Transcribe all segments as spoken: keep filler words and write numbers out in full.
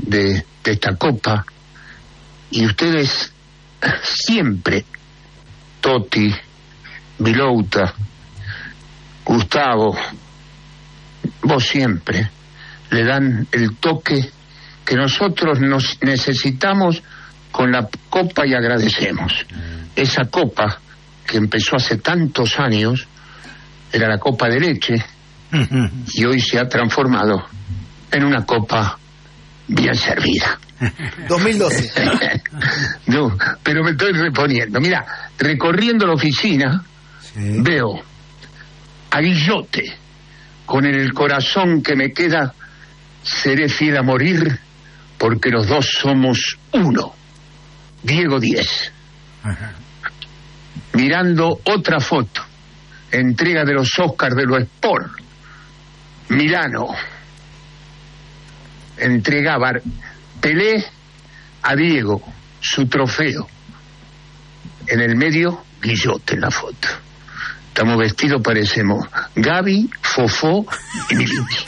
de, de esta copa, y ustedes siempre, Totti, Vilouta, Gustavo, vos siempre le dan el toque que nosotros nos necesitamos con la copa y agradecemos. Esa copa que empezó hace tantos años era la copa de leche y hoy se ha transformado en una copa bien servida. dos mil doce. No, pero me estoy reponiendo. Mira, recorriendo la oficina, sí, veo a Guillote con el corazón que me queda, seré fiel a morir porque los dos somos uno. Diego Díez. Ajá. Mirando otra foto, entrega de los Oscars de los Sport, Milano, entregaba Pelé a Diego su trofeo, en el medio Guillote en la foto. Estamos vestidos, parecemos Gaby, Fofó y Milici.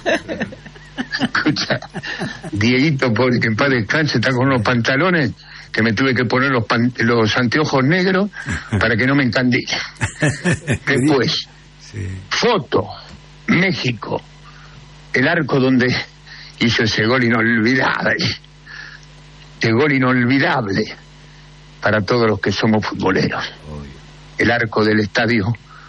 Escucha, Dieguito, pobre, que en paz descanse, está con unos pantalones que me tuve que poner los, pan, los anteojos negros para que no me encandile. Después, sí, foto, México, el arco donde hizo ese gol inolvidable, ese gol inolvidable para todos los que somos futboleros. El arco del estadio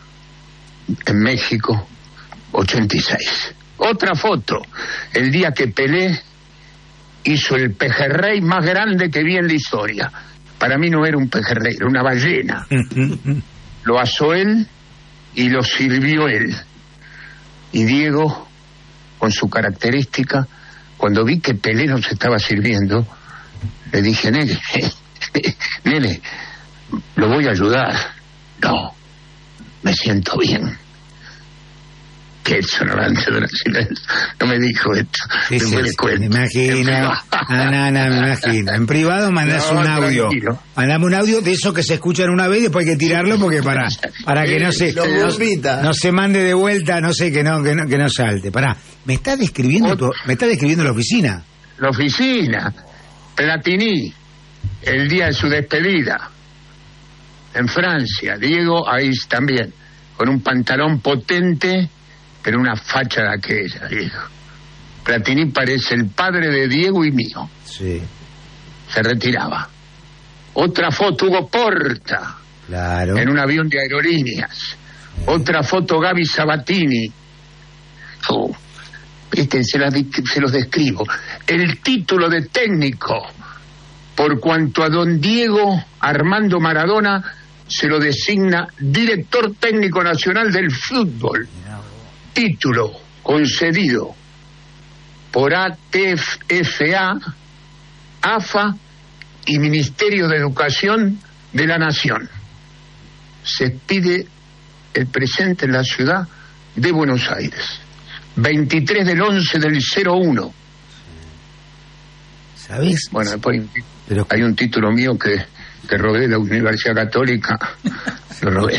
en México, ochenta y seis. Otra foto, el día que Pelé hizo el pejerrey más grande que vi en la historia. Para mí no era un pejerrey, era una ballena. Lo asó él y lo sirvió él. Y Diego, con su característica, cuando vi que Pelé no se estaba sirviendo, le dije, nene, nene, lo voy a ayudar. No, me siento bien. Que eso no, no me dijo esto. Sí, sí, sí, me imagino. No, no, no, me imagino. En privado mandás no, un audio. Tranquilo. Mandame un audio de eso que se escuchan una vez y después hay que tirarlo porque para para que no se no, no se mande de vuelta, no sé, que no que no, que no salte. Pará, me está describiendo tu, me está describiendo la oficina. La oficina. Platini, el día de su despedida en Francia. Diego ahí también, con un pantalón potente, pero una facha de aquella, viejo. Platini parece el padre de Diego y mío. Sí. Se retiraba. Otra foto, Hugo Porta. Claro. En un avión de aerolíneas. Sí. Otra foto, Gaby Sabatini. Oh, este, se, la, se los describo. El título de técnico, por cuanto a don Diego Armando Maradona se lo designa director técnico nacional del fútbol. Título concedido por A T F A, A F A y Ministerio de Educación de la Nación. Se pide el presente en la ciudad de Buenos Aires. veintitrés del once del cero uno. ¿Sabes? Bueno, después Pero... hay un título mío que, que robé de la Universidad Católica. Lo robé.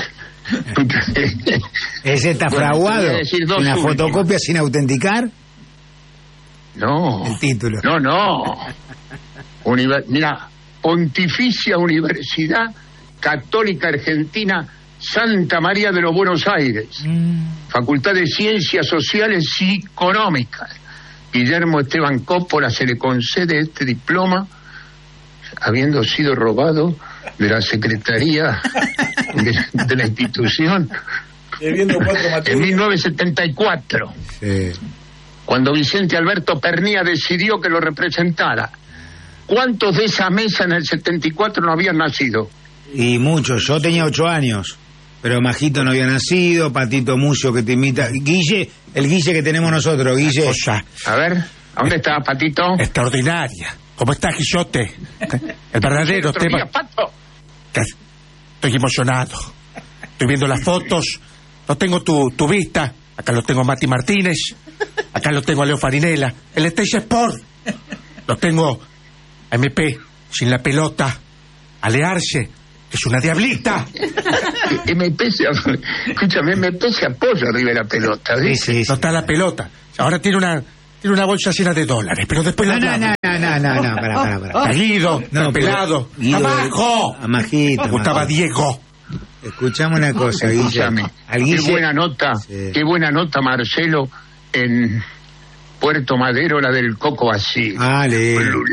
¿Ese está bueno, fraguado? ¿Una últimas. Fotocopia sin autenticar? No. El título. No, no. Univer... Mira, Pontificia Universidad Católica Argentina Santa María de los Buenos Aires. Mm. Facultad de Ciencias Sociales y Económicas. Guillermo Esteban Coppola se le concede este diploma habiendo sido robado de la Secretaría de, de la institución en mil novecientos setenta y cuatro, sí, cuando Vicente Alberto Pernía decidió que lo representara. ¿Cuántos de esa mesa en el setenta y cuatro no habían nacido? Y muchos. Yo tenía ocho años, pero Majito no había nacido, Patito Mucio que te imita, Guille, el Guille que tenemos nosotros, Guille. O sea, a ver, ¿a dónde está Patito? Extraordinaria. ¿Cómo estás, Guillote? El verdadero tema. Día, Pato? Estoy emocionado. Estoy viendo las fotos. No tengo tu, tu vista. Acá lo tengo a Mati Martínez. Acá lo tengo a Leo Farinella. El Stage Sport. Lo tengo a M P, sin la pelota. A Learse, que es una diablita. M P se, escúchame, M P se apoya arriba de la pelota, ¿ves? Sí, sí, sí. No está la pelota. Ahora tiene una... Tiene una bolsa llena de dólares, pero después no, la no, no, no, no, no, no, no, para, para, para. A Guido, no, pelado. Guido, ¡Abajo! A Majito. Gustaba Diego. Escuchame una cosa, Guille. Qué buena nota, sí. Qué buena nota, Marcelo, en Puerto Madero, la del coco así. Ah, le.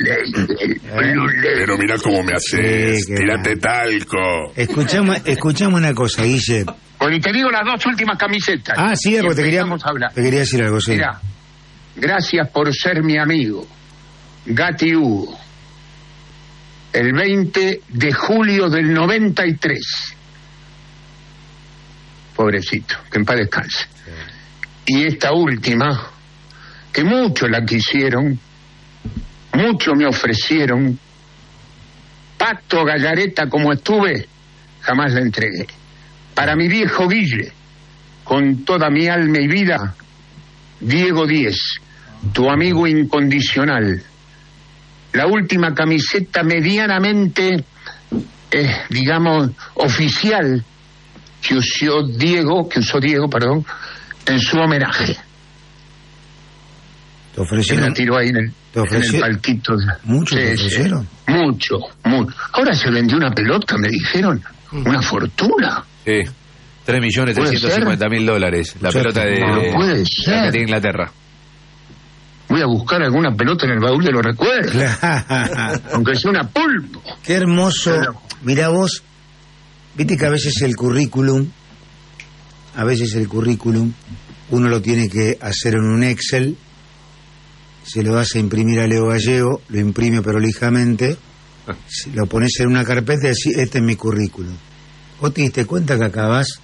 Pero mira cómo me haces. Sí, tírate talco. Escuchame, escuchame una cosa, Guille. Bueno, y te digo las dos últimas camisetas. Ah, sí, porque te quería, te quería decir algo, sí. Mira, gracias por ser mi amigo, Gatti Hugo. El veinte de julio del noventa y tres. Pobrecito, que en paz descanse. Sí. Y esta última, que muchos la quisieron, muchos me ofrecieron, Pato Gallareta como estuve, jamás la entregué. Para mi viejo Guille, con toda mi alma y vida, Diego Díez, tu amigo incondicional. La última camiseta medianamente, eh, digamos, oficial que usó Diego, que usó Diego, perdón, en su homenaje. ¿Te ofrecieron? Se la tiró ahí en el, en el palquito. ¿Mucho te ofrecieron? Mucho, mucho. Ahora se vendió una pelota, me dijeron, una fortuna. Sí, tres millones trescientos cincuenta mil dólares, la pelota de, no puede ser. de Inglaterra. Voy a buscar alguna pelota en el baúl de los recuerdos. Aunque sea una pulpo. Qué hermoso. Pero, mirá vos, viste que a veces el currículum, a veces el currículum, uno lo tiene que hacer en un Excel, se lo vas a imprimir a Leo Gallego, lo imprime prolijamente, lo pones en una carpeta y decís, este es mi currículum. ¿Vos te diste cuenta que acabás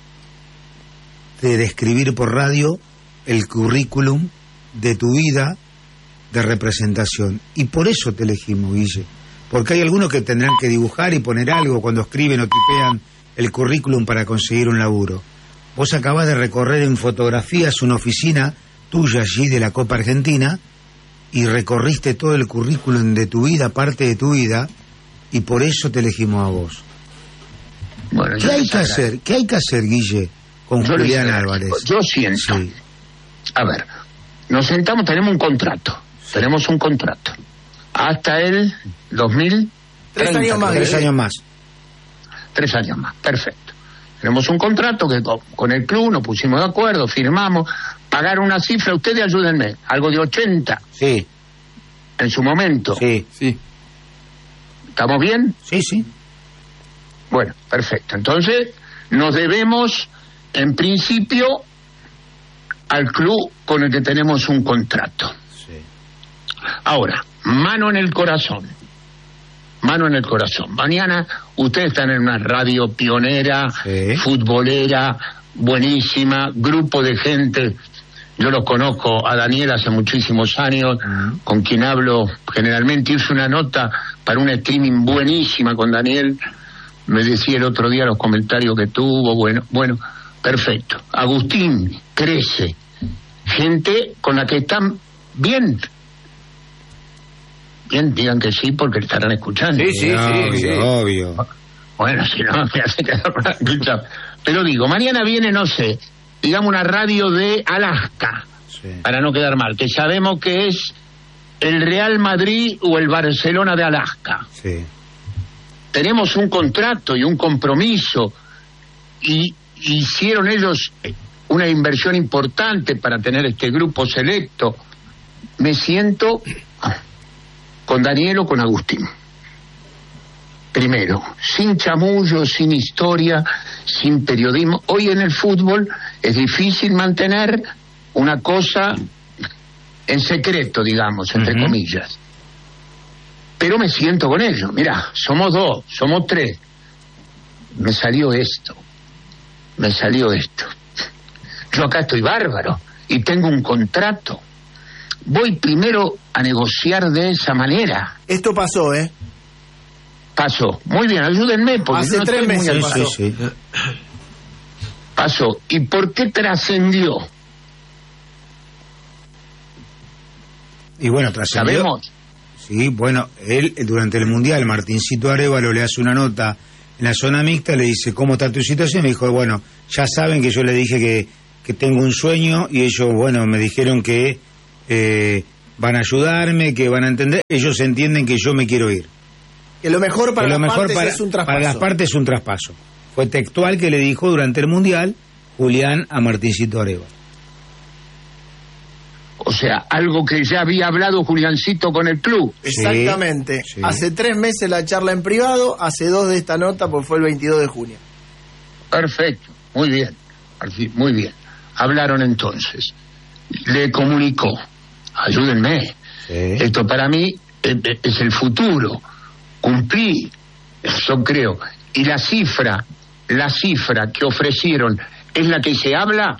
de describir por radio el currículum de tu vida de representación? Y por eso te elegimos, Guille. Porque hay algunos que tendrán que dibujar y poner algo cuando escriben o tipean el currículum para conseguir un laburo. Vos acabás de recorrer en fotografías una oficina tuya allí de la Copa Argentina y recorriste todo el currículum de tu vida, parte de tu vida, y por eso te elegimos a vos. Bueno, ¿Qué hay que hacer? ¿Qué hay que hacer, Guille, con yo Julián Álvarez? Yo siento. Sí. A ver, nos sentamos, tenemos un contrato. Sí. Tenemos un contrato. Hasta el dos mil treinta. Tres años más. Tres años más. Tres años más, perfecto. Tenemos un contrato que con, con el club nos pusimos de acuerdo, firmamos, pagaron una cifra, ustedes ayúdenme, algo de ochenta. Sí. En su momento. Sí, sí. ¿Estamos bien? Sí, sí. Bueno, perfecto. Entonces, nos debemos, en principio, al club con el que tenemos un contrato. Sí. Ahora, mano en el corazón. Mano en el corazón. Mañana ustedes están en una radio pionera, sí, futbolera, buenísima, grupo de gente. Yo los conozco a Daniel hace muchísimos años, uh-huh, con quien hablo generalmente. Hice una nota para un streaming buenísima con Daniel. Me decía el otro día los comentarios que tuvo. Bueno, bueno, perfecto. Agustín, crece. Gente con la que están bien. Bien, digan que sí, porque estarán escuchando. Sí, sí, sí, obvio, sí. Obvio. Bueno, si no, me hace quedar para escuchar. Pero digo, mañana viene, no sé, digamos una radio de Alaska, sí, para no quedar mal, que sabemos que es el Real Madrid o el Barcelona de Alaska. Sí. Tenemos un contrato y un compromiso, y hicieron ellos una inversión importante para tener este grupo selecto. Me siento con Daniel o con Agustín. Primero, sin chamullo, sin historia, sin periodismo. Hoy en el fútbol es difícil mantener una cosa en secreto, digamos, entre uh-huh, comillas. Pero me siento con ellos. Mirá, somos dos, somos tres. Me salió esto. Me salió esto. Yo acá estoy bárbaro y tengo un contrato. Voy primero a negociar de esa manera. Esto pasó, ¿eh? Pasó. Muy bien, ayúdenme. Porque hace no tres meses pasó. Sí, sí. Pasó. ¿Y por qué trascendió? Y bueno, trascendió. ¿Sabemos? Sí, bueno, él durante el Mundial, Martincito Arévalo le hace una nota en la zona mixta, le dice, ¿cómo está tu situación? Me dijo, bueno, ya saben que yo le dije que, que tengo un sueño, y ellos, bueno, me dijeron que, eh, van a ayudarme, que van a entender, ellos entienden que yo me quiero ir. Que lo mejor para que lo las mejor partes para, es un traspaso. Para las partes es un traspaso. Fue textual que le dijo durante el Mundial Julián a Martincito Arévalo. O sea, algo que ya había hablado Juliancito con el club. Exactamente. Sí, sí. Hace tres meses la charla en privado, hace dos de esta nota, pues fue el veintidós de junio. Perfecto, muy bien, muy bien. Hablaron entonces. Le comunicó. Ayúdenme. Sí. Esto para mí es, es el futuro. Cumplí, yo creo. Y la cifra, la cifra que ofrecieron, ¿es la que se habla?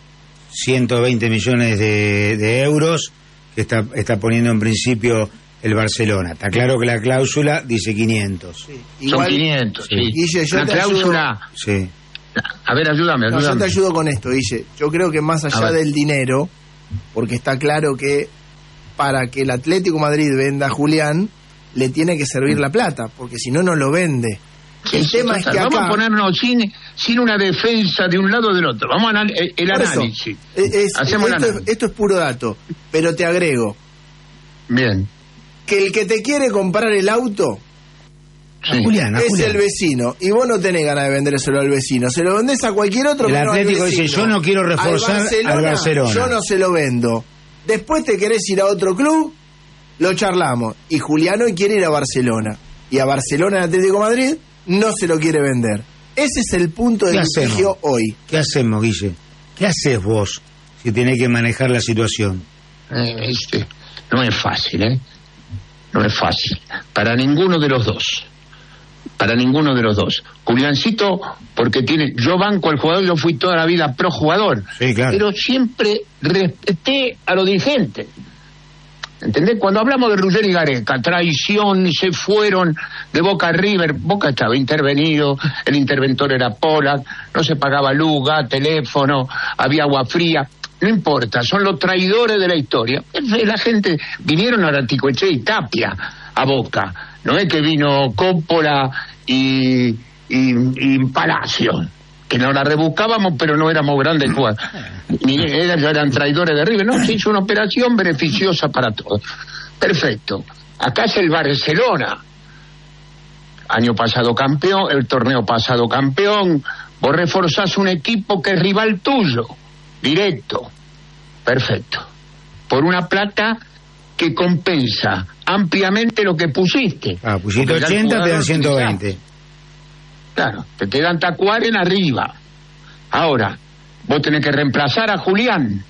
ciento veinte millones de, de euros que está, está poniendo en principio el Barcelona. Está claro que la cláusula dice quinientos. Sí. Igual, son quinientos, sí. Guille, yo la te cláusula... Ayudo... Sí. A ver, ayúdame, ayúdame. No, yo te ayudo con esto, Guille. Yo creo que más allá del dinero, porque está claro que para que el Atlético de Madrid venda a Julián, le tiene que servir la plata, porque si no, no lo vende. Sí, el sí, tema total. es que acá... Vamos a ponernos sin, sin una defensa de un lado o del otro. Vamos a anal el, el análisis. Es, es, Hacemos esto, el análisis. Es, esto es puro dato, pero te agrego. Bien. Que el que te quiere comprar el auto... Sí. A Julián, a es Julián. el vecino, y vos no tenés ganas de vendérselo al vecino, se lo vendés a cualquier otro. El pero Atlético no al dice, yo no quiero reforzar al Barcelona, al Barcelona. Yo no se lo vendo. Después te querés ir a otro club, lo charlamos. Y Julián hoy quiere ir a Barcelona. Y a Barcelona el Atlético de Madrid no se lo quiere vender. Ese es el punto de litigio hoy. ¿Qué hacemos, Guille? ¿Qué haces vos si tenés que manejar la situación? Eh, este, no es fácil, ¿eh? No es fácil. Para ninguno de los dos. Para ninguno de los dos. Juliancito, porque tiene... Yo banco al jugador, yo fui toda la vida pro jugador. Sí, claro. Pero siempre respeté a los dirigentes. ¿Entendés? Cuando hablamos de Ruggeri y Gareca, traición, se fueron de Boca a River. Boca estaba intervenido, el interventor era Pollack, no se pagaba luz, gas, teléfono, había agua fría. No importa, son los traidores de la historia. La gente, vinieron a Anticoechea y Tapia a Boca. No es que vino Coppola y, y, y Palacio, que nos la rebuscábamos, pero no éramos grandes jugadores. Ni ellos eran traidores de River. No, se hizo una operación beneficiosa para todos. Perfecto. Acá es el Barcelona. Año pasado campeón, el torneo pasado campeón. Vos reforzás un equipo que es rival tuyo. Directo. Perfecto. Por una plata que compensa ampliamente lo que pusiste. Ah, pusiste ochenta, te dan ciento veinte. Claro, te quedan Tacuaren arriba. Ahora, vos tenés que reemplazar a Julián.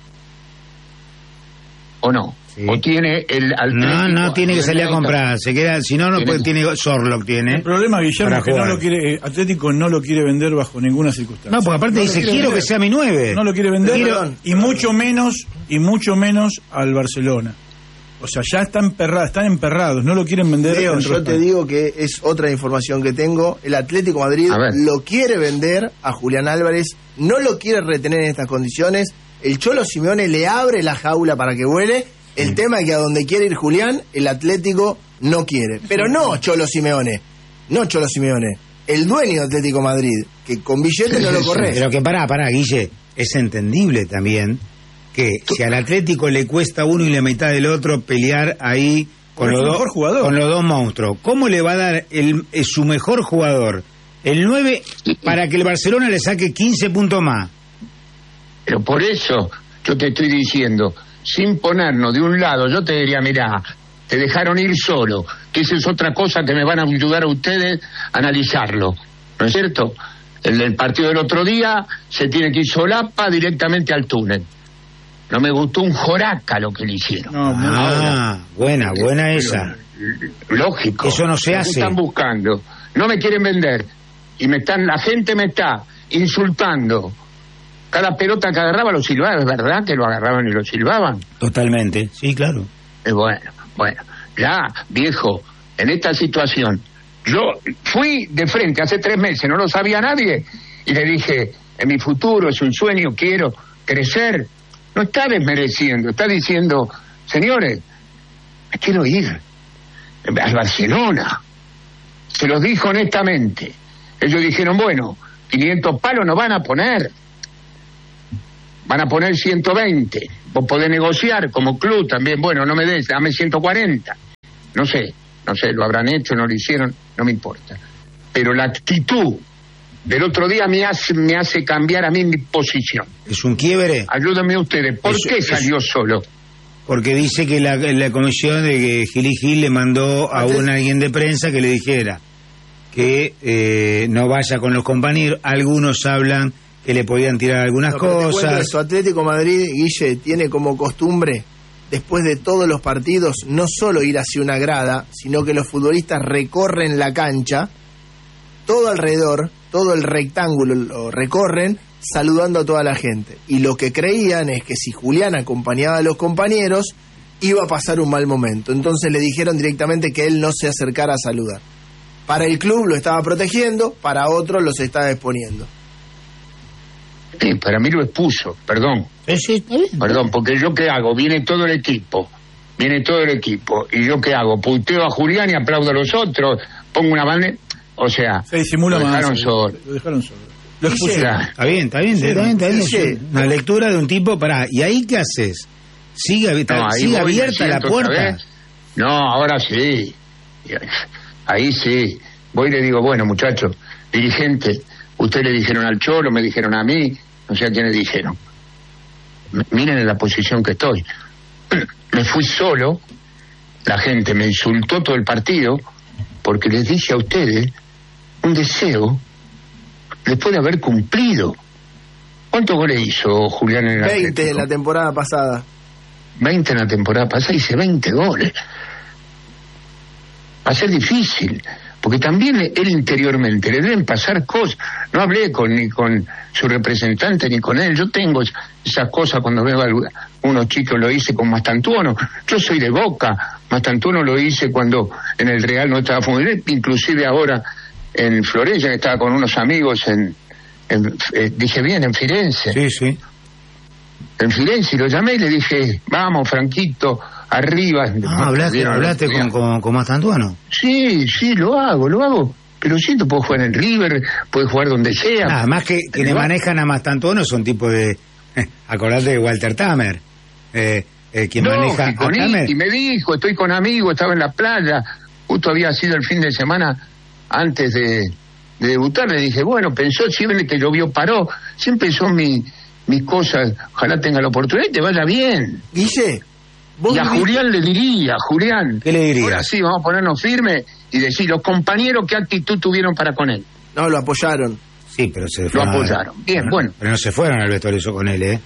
¿O no? Sí. ¿O tiene el Atlético? No, no tiene que salir a comprar. Se queda, si no, no puede, tiene Sorlock tiene. El problema, Guillermo, es que no lo quiere, Atlético no lo quiere vender bajo ninguna circunstancia. No, porque aparte no dice, quiero vender. Que sea mi nueve. No lo quiere vender, quiero... y mucho menos, y mucho menos al Barcelona. O sea, ya están emperrados, están emperrados, no lo quieren vender. Leo, yo te digo que es otra información que tengo. El Atlético de Madrid lo quiere vender a Julián Álvarez, no lo quiere retener en estas condiciones. El Cholo Simeone le abre la jaula para que vuele. El tema es que a donde quiere ir Julián, el Atlético no quiere. Pero no Cholo Simeone, no Cholo Simeone, el dueño de Atlético de Madrid, que con billetes no lo corre. Pero que pará, pará, Guille, es entendible también que si al Atlético le cuesta uno y la mitad del otro pelear ahí con los, dos, con los dos monstruos, ¿cómo le va a dar el, el, su mejor jugador, el nueve, para que el Barcelona le saque quince puntos más? Pero por eso yo te estoy diciendo, sin ponernos de un lado, yo te diría, mirá, te dejaron ir solo, que esa es otra cosa que me van a ayudar a ustedes a analizarlo, ¿no es cierto? El del partido del otro día se tiene que ir solapa directamente al túnel. No me gustó un joraca lo que le hicieron. No, ah, buena, buena esa. Lógico. Eso no se hace. Me están buscando. No me quieren vender. Y me están, la gente me está insultando. Cada pelota que agarraba lo silbaba. ¿Es verdad que lo agarraban y lo silbaban? Totalmente. Sí, claro. Eh, bueno, bueno. Ya, viejo, en esta situación, yo fui de frente hace tres meses, no lo sabía nadie. Y le dije, en mi futuro es un sueño, quiero crecer. No está desmereciendo, está diciendo, señores, me quiero ir al Barcelona. Se los dijo honestamente. Ellos dijeron, bueno, quinientos palos no van a poner. Van a poner ciento veinte. vos podés negociar como club también, bueno, no me des, dame ciento cuarenta. No sé, no sé, lo habrán hecho, no lo hicieron, no me importa. Pero la actitud del otro día me hace, me hace cambiar a mí mi posición. ¿Es un quiebre? Ayúdenme ustedes, ¿por Eso, qué salió eso. solo? Porque dice que la, la comisión de que Gil y Gil le mandó a un alguien de prensa que le dijera que eh, no vaya con los compañeros. Algunos hablan que le podían tirar algunas no, cosas. Su Atlético Madrid, Guille, tiene como costumbre, después de todos los partidos, no solo ir hacia una grada, sino que los futbolistas recorren la cancha, todo alrededor, todo el rectángulo lo recorren, saludando a toda la gente. Y lo que creían es que si Julián acompañaba a los compañeros, iba a pasar un mal momento. Entonces le dijeron directamente que él no se acercara a saludar. Para el club lo estaba protegiendo, para otros los estaba exponiendo. Sí, para mí lo expuso, perdón. Sí, sí, está bien. Perdón, porque yo qué hago, viene todo el equipo, viene todo el equipo, y yo qué hago, puteo a Julián y aplaudo a los otros, pongo una bandera, o sea, se disimula lo dejaron más, solo. Lo dejaron solo. Lo Dice, expusieron. Está bien, está bien, Sí, está bien, está bien. dice- Es una lectura de un tipo, pará, ¿y ahí qué haces? Sigue, abierta- no, ahí sigue voy, me abierta la siento puerta. otra vez. No, ahora sí, ahí sí, voy y le digo, bueno muchachos, dirigente, ustedes le dijeron al Cholo, me dijeron a mí, no sé a quién le dijeron. M- Miren en la posición que estoy. Me fui solo, la gente me insultó todo el partido, porque les dije a ustedes un deseo después de haber cumplido. ¿Cuántos goles hizo Julián en el veinte Atlético? en la temporada pasada. veinte en la temporada pasada, hice veinte goles. Va a ser difícil, porque también él interiormente le deben pasar cosas. No hablé con ni con su representante ni con él. Yo tengo esas cosas cuando veo a unos chicos, lo hice con Mastantuono. Yo soy de Boca, Mastantuono lo hice cuando en el Real no estaba funcionando, inclusive ahora en Florencia, que estaba con unos amigos en, en eh, dije bien, en Firenze. Sí, sí. En Firenze, y lo llamé y le dije, vamos, Franquito, arriba. Ah, hablaste, Vieron, hablaste con, con, con Mastantuono. Sí, sí, lo hago, lo hago. Pero siento, puedo jugar en River, puedo jugar donde sea. Nada más que quienes Pero- manejan a Mastantuono son tipo de... acordate de Walter Tamer. Eh, eh, quien maneja a Lógico, Tamer. y me dijo, estoy con amigos, estaba en la playa, justo había sido el fin de semana antes de, de debutar. Le dije, bueno, pensó siempre que llovió, paró. Siempre son mi, mis cosas, ojalá tenga la oportunidad y te vaya bien. Guille, vos Y a vivís- Julián le diría, Julián, ¿Qué le dirías? ahora sí, vamos a ponernos firmes y decir, los compañeros, ¿qué actitud tuvieron para con él? No, lo apoyaron. Sí, pero se Lo fueron. apoyaron. Bien, bueno. Pero no se fueron al vestuario eso con él, ¿eh?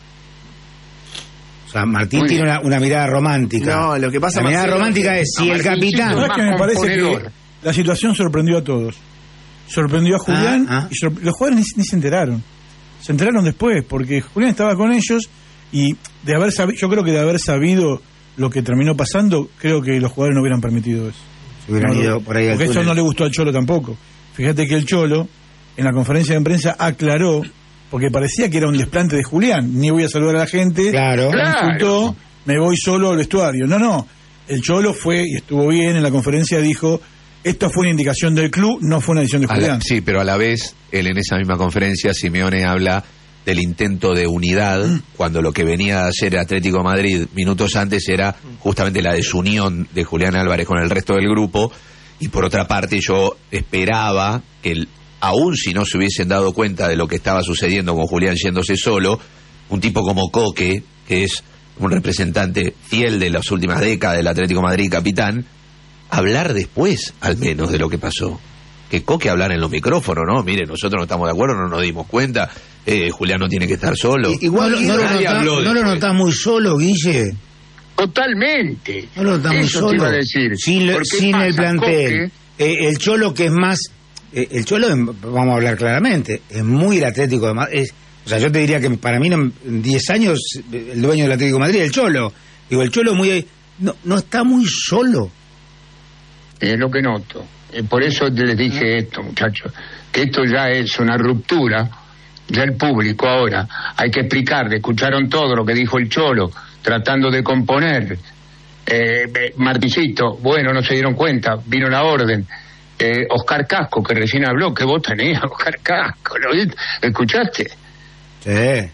O sea, Martín Muy tiene bien. una, una mirada romántica. No, lo que pasa, La mirada Marcelo, romántica es si no, el Martín, capitán... sí, ¿Sabes que me más parece que componedor. la situación sorprendió a todos? Sorprendió a Julián Ah, ah. y sor- los jugadores ni, ni se enteraron. Se enteraron después, porque Julián estaba con ellos y de haber sabi- yo creo que de haber sabido lo que terminó pasando, creo que los jugadores no hubieran permitido eso. Se hubieran No, ido por ahí al porque eso túnel. no le gustó al Cholo tampoco. Fíjate que el Cholo, en la conferencia de prensa, aclaró, porque parecía que era un desplante de Julián, ni voy a saludar a la gente, Claro. me Claro. insultó, me voy solo al vestuario. No, no, el Cholo fue y estuvo bien, en la conferencia dijo, esto fue una indicación del club, no fue una decisión de A la- Julián. sí, pero a la vez, él en esa misma conferencia, Simeone habla del intento de unidad, cuando lo que venía a hacer Atlético Madrid minutos antes era justamente la desunión de Julián Álvarez con el resto del grupo, y por otra parte yo esperaba que, el- aun si no se hubiesen dado cuenta de lo que estaba sucediendo con Julián yéndose solo, un tipo como Coque, que es un representante fiel de las últimas décadas del Atlético de Madrid, capitán, hablar después, al menos, de lo que pasó. Que Coque hablar en los micrófonos, ¿no? Mire, nosotros no estamos de acuerdo, no nos dimos cuenta, eh, Julián no tiene que estar solo. I- igual, no, lo- no lo Nadie notás- habló no lo después. notás muy solo, Guille. Totalmente. No lo notás muy Eso solo. te iba a decir. Sin, Porque sin pasa, el plantel. Coque, Eh, el Cholo, que es más... eh, el Cholo, es- vamos a hablar claramente, es muy el Atlético de Madrid. Es- o sea, yo te diría que para mí no- en diez años eh, el dueño del Atlético de Madrid, el Cholo. Digo, el Cholo muy... No, no está muy solo. Es lo que noto. Eh, por eso les dije esto, muchachos, que esto ya es una ruptura. Ya el público ahora, hay que explicarle, escucharon todo lo que dijo el Cholo, tratando de componer. Eh, eh, Martincito, bueno, no se dieron cuenta, vino la orden. Eh, Oscar Casco, que recién habló, que vos tenías, Oscar Casco, ¿lo viste? ¿Escuchaste? Sí.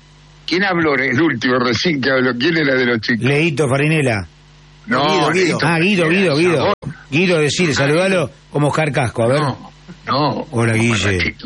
¿Quién habló el último recién que habló? ¿Quién era de los chicos? Leito Farinela. No, Guido, Guido. Ah, Guido, Guido, Guido. Guido, decir, saludalo como Oscar Casco, a ver. No, no. Hola, Guille. Sí,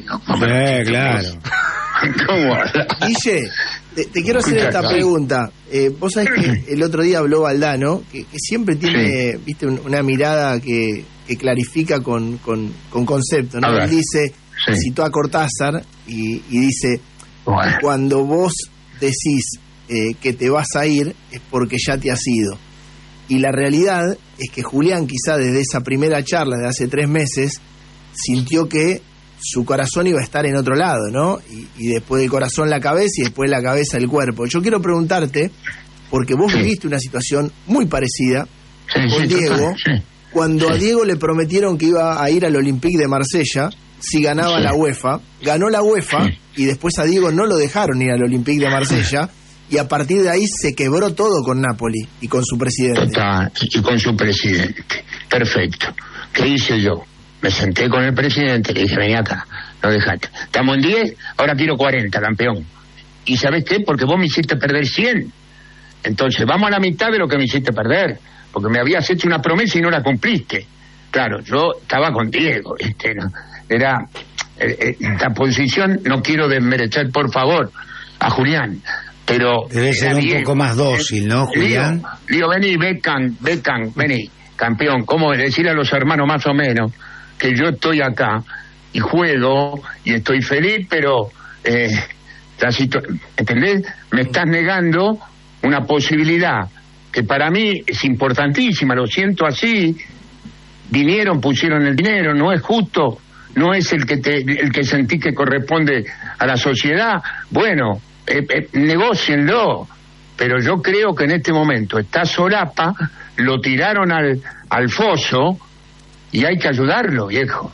claro. ¿Cómo? Guille, te, te quiero hacer esta pregunta. Eh, vos sabés que el otro día habló Valdano, que, que siempre tiene, sí. viste, una mirada que, que clarifica con, con, con concepto, ¿no? Él dice, sí. citó a Cortázar y, y dice, bueno. cuando vos decís eh, que te vas a ir es porque ya te has ido. Y la realidad es que Julián, quizá desde esa primera charla de hace tres meses, sintió que su corazón iba a estar en otro lado, ¿no? Y, y después del corazón la cabeza y después la cabeza el cuerpo. Yo quiero preguntarte, porque vos sí. viviste una situación muy parecida sí, con sí, Diego, total, sí. cuando sí. a Diego le prometieron que iba a ir al Olympique de Marsella si ganaba sí. la UEFA, ganó la UEFA sí. y después a Diego no lo dejaron ir al Olympique de Marsella y a partir de ahí se quebró todo con Napoli y con su presidente. Total, y con su presidente. Perfecto. ¿Qué hice yo? Me senté con el presidente, le dije, vení acá, no dejaste. Estamos en diez, ahora quiero cuarenta, campeón. ¿Y sabés qué? Porque vos me hiciste perder cien. Entonces, vamos a la mitad de lo que me hiciste perder. Porque me habías hecho una promesa y no la cumpliste. Claro, yo estaba con Diego, este, ¿no? Era, eh, esta posición, no quiero desmerecer, por favor, a Julián, pero... Debe ser un Diego, poco más dócil, ¿no, Julián? Digo, vení, Beckham, Beckham, vení, campeón. ¿Cómo decir a los hermanos más o menos que yo estoy acá y juego y estoy feliz, pero eh, la situ- ¿entendés? Me estás negando una posibilidad que para mí es importantísima, lo siento así, vinieron, pusieron el dinero, no es justo, no es el que te, el que sentí que corresponde a la sociedad, bueno, eh, eh, negócienlo, pero yo creo que en este momento está solapa, lo tiraron al, al foso, y hay que ayudarlo, viejo.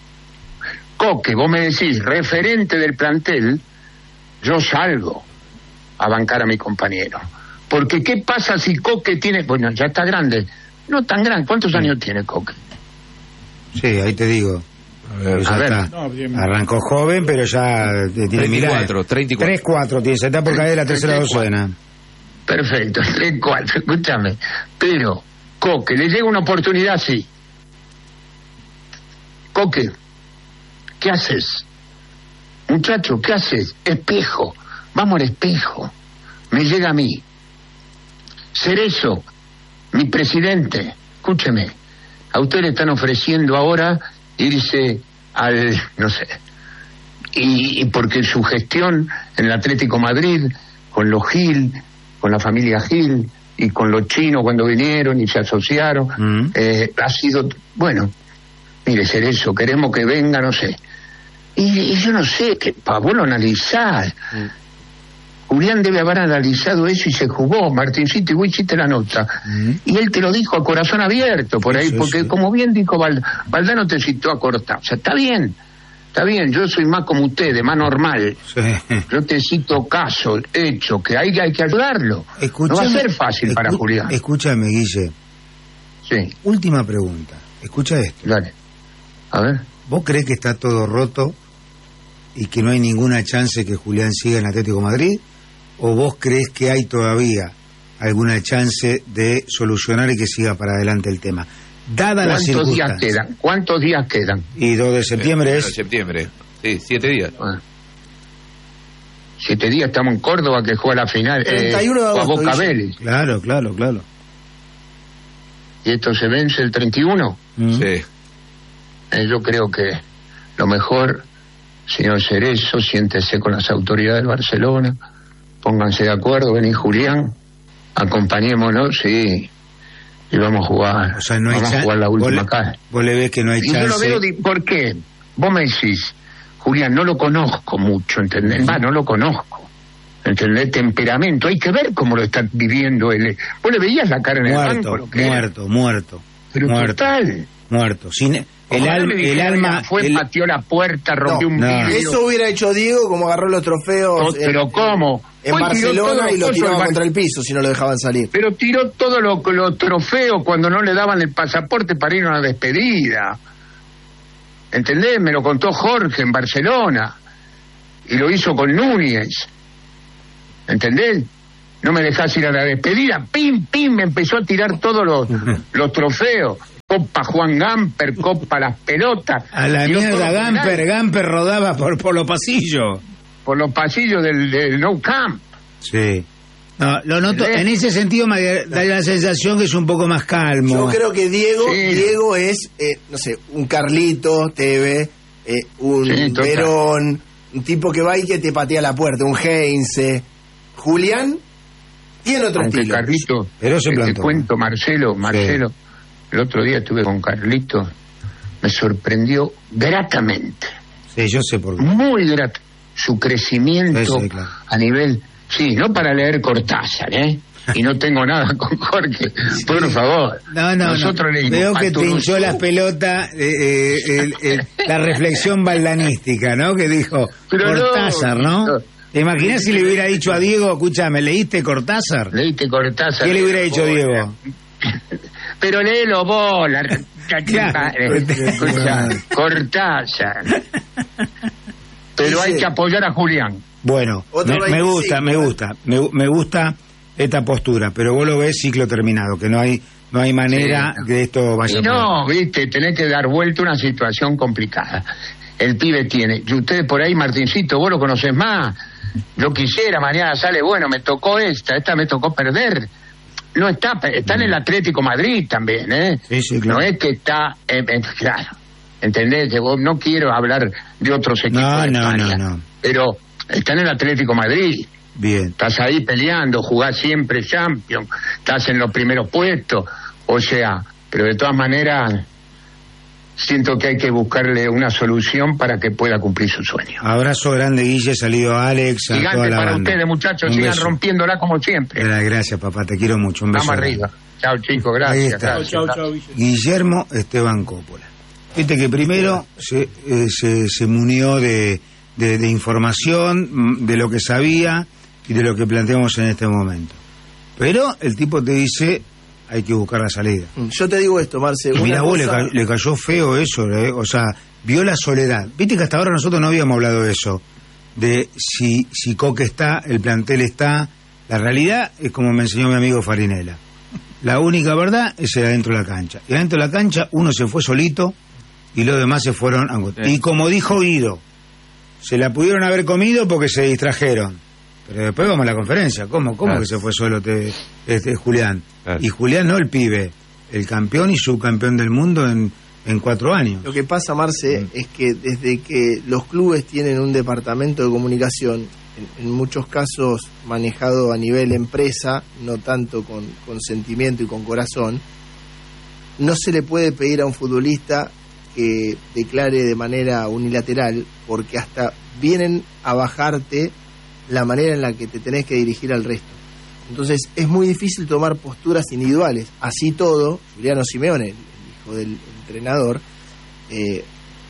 Coque, vos me decís, referente del plantel, yo salgo a bancar a mi compañero. Porque ¿qué pasa si Coque tiene... Bueno, ya está grande. No tan grande. ¿Cuántos años tiene Coque? Sí, ahí te digo. A ver, ya a ver. Está. No, arrancó joven, pero ya tiene treinta y cuatro, treinta y cuatro. tres cuatro tiene, se está por caer de la tercera docena. Perfecto, tres cuatro, escúchame. Pero, Coque, le llega una oportunidad así. Coque, ¿qué haces? Muchacho, ¿qué haces? Espejo, vamos al espejo. Me llega a mí. Cerezo, mi presidente, escúcheme, a usted le están ofreciendo ahora irse al, no sé, y, y porque su gestión en el Atlético Madrid, con los Gil, con la familia Gil, y con los chinos cuando vinieron y se asociaron, mm. eh, ha sido, bueno... Mire, Cerezo, queremos que venga, no sé. Y, y yo no sé, que para vos lo analizás. Mm. Julián debe haber analizado eso y se jugó. Martincito, y vos hiciste la nota. Mm. Y él te lo dijo a corazón abierto por ahí, sí, porque sí. como bien dijo Val, Valdano te citó a cortar. O sea, está bien, está bien, yo soy más como ustedes, más normal. Sí. Yo te cito caso, hecho, que hay, hay que ayudarlo. Escúchame, no va a ser fácil escu- para Julián. Escúchame, Guille. Sí. Última pregunta. Escucha esto. Dale. A ver. ¿Vos creés que está todo roto y que no hay ninguna chance que Julián siga en Atlético Madrid? ¿O vos creés que hay todavía alguna chance de solucionar y que siga para adelante el tema? Dada las circunstancias. ¿Cuántos días quedan? ¿Cuántos días quedan? Y dos de septiembre es... De septiembre, sí, siete días. Bueno. Siete días estamos en Córdoba que juega la final. treinta y uno eh, de agosto. Boca Vélez. Claro, claro, claro. ¿Y esto se vence el treinta y uno? Mm. Sí. Eh, yo creo que lo mejor, señor Cerezo, siéntese con las autoridades de Barcelona, pónganse de acuerdo, vení Julián, acompañémonos, sí, y vamos a jugar, o sea, no hay vamos cha- a jugar la última vos, cara. Vos le ves que no hay y chance. yo lo veo, di- ¿por qué? Vos me decís, Julián, no lo conozco mucho, ¿entendés? Va, no lo conozco. ¿Entendés? Temperamento, hay que ver cómo lo está viviendo él. Vos le veías la cara en muerto, el banco, lo que muerto, era. muerto, Pero muerto, total. muerto. Sin el, Ojalá al, me el dijera, alma, fue, el... pateó la puerta, rompió no, un no. vidrio. Eso hubiera hecho Diego, como agarró los trofeos. No, pero en, ¿cómo? En Fue, Barcelona y lo tiraba Bar- contra el piso si no lo dejaban salir. Pero tiró todos los lo trofeos cuando no le daban el pasaporte para ir a una despedida. ¿Entendés? Me lo contó Jorge en Barcelona. Y lo hizo con Núñez. ¿entendés? No me dejás ir a la despedida, pim, pim, me empezó a tirar todos los, los trofeos. Copa Juan Gamper, Copa Las Pelotas. A la mierda, Gamper, Gamper rodaba por, por los pasillos. Por los pasillos del, del Nou Camp. Sí. No, lo noto, en ese sentido me da la sensación que es un poco más calmo. Yo creo que Diego, sí. Diego es, eh, no sé, un Carlito Teve, eh, un sí, Verón, un tipo que va y que te patea la puerta, un Heinze. Julián tiene otro Aunque estilo. Carlito, pero se te cuento, Marcelo, Marcelo, sí. El otro día estuve con Carlito, me sorprendió gratamente. Sí, yo sé por qué. Muy grato. Su crecimiento sí, sí, claro. A nivel... Sí, no para leer Cortázar, ¿eh? Y no tengo nada con Jorge, por favor. No, no, Nosotros no. leímos Veo que te hinchó las pelotas eh, eh, el, el, la reflexión baldanística, ¿no? Que dijo pero Cortázar, ¿no? no. ¿Te imaginas si le hubiera dicho a Diego, escúchame, ¿leíste Cortázar? Leíste Cortázar. ¿Qué le hubiera dicho Diego? Pero léelo vos, la... Claro. Escucha, Cortázar. Pero sí, hay que apoyar a Julián. Bueno, me, me gusta, me gusta, me, me gusta esta postura, pero vos lo ves ciclo terminado, que no hay no hay manera sí. que esto vaya y no, por... viste, tenés que dar vuelta a una situación complicada. El pibe tiene, y ustedes por ahí, Martincito, vos lo conocés más. Yo quisiera, mañana sale, bueno, me tocó esta, esta me tocó perder. No está, está en el Atlético Madrid también, ¿eh? Sí, sí, claro. No es que está, eh, eh, claro, ¿entendés? No quiero hablar de otros equipos no, de no, España, no, no. pero está en el Atlético Madrid. Bien. Estás ahí peleando, jugás siempre Champions, estás en los primeros puestos, o sea, pero de todas maneras siento que hay que buscarle una solución para que pueda cumplir su sueño. Abrazo grande, Guille, salido Alex, a gigante toda la para banda. Ustedes, muchachos, un sigan beso. rompiéndola como siempre. Gracias, papá, te quiero mucho, un beso. Vamos arriba. Chao, chicos, gracias. Ahí está. Gracias, chao, gracias. chao, Guillermo Esteban Coppola. Viste que primero se, eh, se, se munió de, de, de información, de lo que sabía y de lo que planteamos en este momento. Pero el tipo te dice, hay que buscar la salida. Yo te digo esto, Marce. Mira, vos cosa... le, ca le cayó feo eso, ¿eh? O sea, vio la soledad. Viste que hasta ahora nosotros no habíamos hablado de eso, de si, si Coque está, el plantel está. La realidad es como me enseñó mi amigo Farinella. La única verdad es el adentro de la cancha. Y adentro de la cancha uno se fue solito y los demás se fueron a... Y como dijo Guido, se la pudieron haber comido porque se distrajeron. Pero después vamos a la conferencia. ¿Cómo? ¿Cómo claro. que se fue solo te, este, Julián? Claro. Y Julián no el pibe, el campeón y subcampeón del mundo en, en cuatro años. Lo que pasa, Marce, mm. es que desde que los clubes tienen un departamento de comunicación, en, en muchos casos manejado a nivel empresa, no tanto con, con sentimiento y con corazón, no se le puede pedir a un futbolista que declare de manera unilateral, porque hasta vienen a bajarte la manera en la que te tenés que dirigir al resto. Entonces es muy difícil tomar posturas individuales. Así todo, Juliano Simeone, el hijo del entrenador, eh,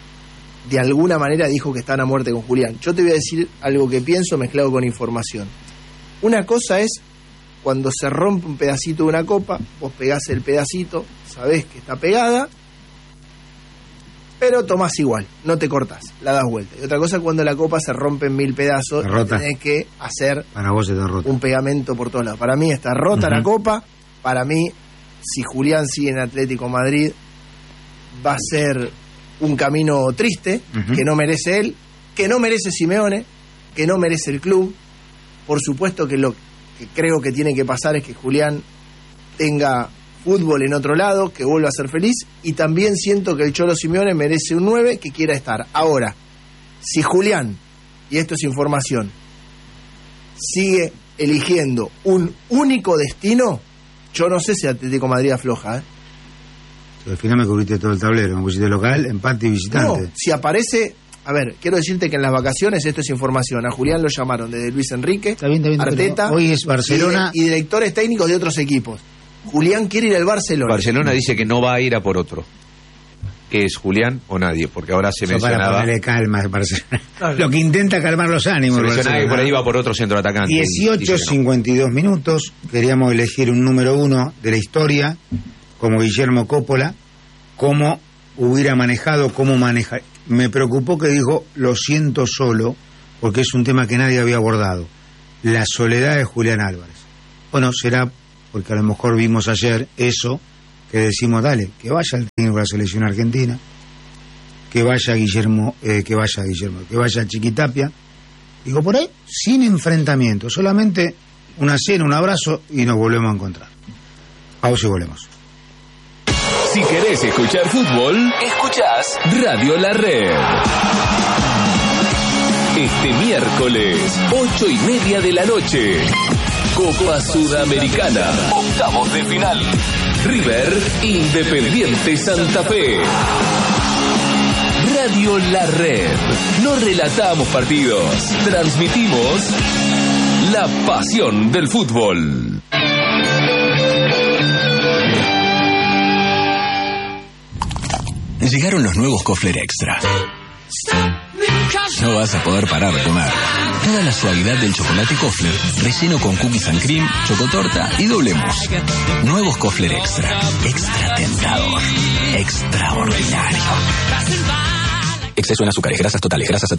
de alguna manera dijo que están a muerte con Julián. Yo te voy a decir algo que pienso mezclado con información. Una cosa es cuando se rompe un pedacito de una copa, vos pegás el pedacito, sabés que está pegada, pero tomás igual, no te cortás, la das vuelta. Y otra cosa es cuando la copa se rompe en mil pedazos, tenés que hacer Para vos está rota. un pegamento por todos lados. Para mí está rota uh-huh. la copa, para mí, si Julián sigue en Atlético Madrid, va a ser un camino triste, uh-huh. que no merece él, que no merece Simeone, que no merece el club. Por supuesto que lo que creo que tiene que pasar es que Julián tenga fútbol en otro lado, que vuelva a ser feliz, y también siento que el Cholo Simeone merece un nueve que quiera estar. Ahora, si Julián, y esto es información, sigue eligiendo un único destino, yo no sé si Atlético Madrid afloja, ¿eh? Al final me cubriste todo el tablero, me pusiste local, empate y visitante. No, si aparece... A ver, quiero decirte que en las vacaciones, esto es información, a Julián lo llamaron desde Luis Enrique, está bien, está bien, Arteta, hoy es Barcelona y, de, y directores técnicos de otros equipos. Julián quiere ir al Barcelona. Barcelona dice que no va a ir a por otro. ¿Que es Julián o nadie? Porque ahora se Eso mencionaba... Para ponerle calma a Barcelona. Claro. Lo que intenta calmar los ánimos. Se mencionaba que por ahí va por otro centro atacante. dieciocho cincuenta y dos no. minutos. Queríamos elegir un número uno de la historia, como Guillermo Coppola, cómo hubiera manejado, cómo maneja. Me preocupó que dijo, lo siento solo, porque es un tema que nadie había abordado. la soledad de Julián Álvarez. Bueno, será porque a lo mejor vimos ayer eso, que decimos, dale, que vaya el técnico de la selección argentina, que vaya Guillermo, eh, que vaya Guillermo, que vaya Chiquitapia. Digo, por ahí, sin enfrentamiento, solamente una cena, un abrazo y nos volvemos a encontrar. Pausa y volvemos. Si querés escuchar fútbol, escuchás Radio La Red. Este miércoles, ocho y media de la noche, Copa Sudamericana, octavos de final. River, Independiente Santa Fe. Radio La Red. No relatamos partidos, transmitimos la pasión del fútbol. Llegaron los nuevos Kofler Extra. No vas a poder parar de comer. Toda la suavidad del chocolate Kofler, relleno con cookies and cream, chocotorta y doble mousse. Nuevos Kofler Extra. Extra tentador. Extraordinario. Exceso en azúcares, grasas totales, grasas saturadas.